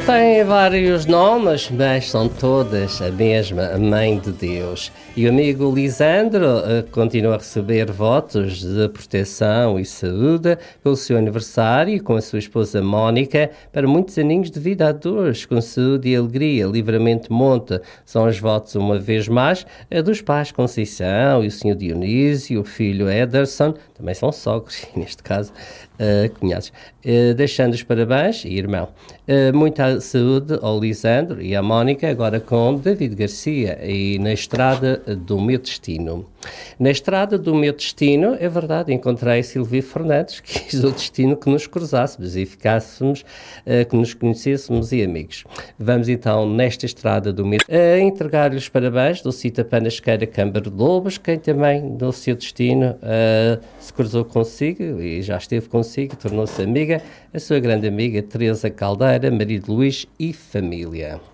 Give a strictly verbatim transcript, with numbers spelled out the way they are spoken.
Tem vários nomes, mas são todas a mesma Mãe de Deus. E o amigo Lisandro uh, continua a receber votos de proteção e saúde pelo seu aniversário com a sua esposa Mónica para muitos aninhos de vida a dois, com saúde e alegria. Livramento Monte são os votos, uma vez mais, uh, dos pais Conceição e o senhor Dionísio, o filho Ederson, também são sogros, neste caso, uh, cunhados. Uh, deixando os parabéns, e irmão. Uh, muita saúde ao Lisandro e à Mónica, agora com David Garcia e na estrada do meu destino. Na estrada do meu destino, é verdade, encontrei Silvio Fernandes, que quis o destino que nos cruzássemos e ficássemos, uh, que nos conhecêssemos e amigos. Vamos então nesta estrada do meu a uh, entregar-lhe os parabéns do Cita Panasqueira Câmara de Lobos, quem também no seu destino uh, se cruzou consigo e já esteve consigo, tornou-se amiga, a sua grande amiga Teresa Caldeira, marido Luís e família.